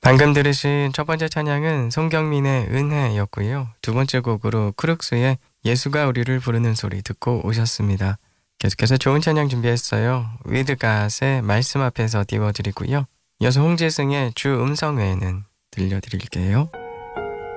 방금 들으신 첫 번째 찬양은 송경민의 은혜였고요. 두 번째 곡으로 크룩스의 예수가 우리를 부르는 소리 듣고 오셨습니다. 계속해서 좋은 찬양 준비했어요. 위드갓의 말씀 앞에서 띄워드리고요. 이어서 홍재승의 주 음성 외에는 들려드릴게요.